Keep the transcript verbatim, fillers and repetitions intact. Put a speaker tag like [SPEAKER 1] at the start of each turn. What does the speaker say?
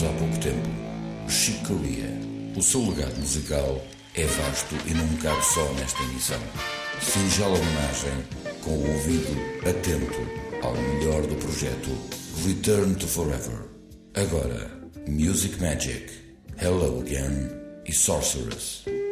[SPEAKER 1] há pouco tempo, Chick Corea. O seu legado musical é vasto e não cabe só nesta emissão. Singela homenagem com o ouvido atento ao melhor do projeto Return to Forever. Agora, Music Magic, Hello Again e Sorceress.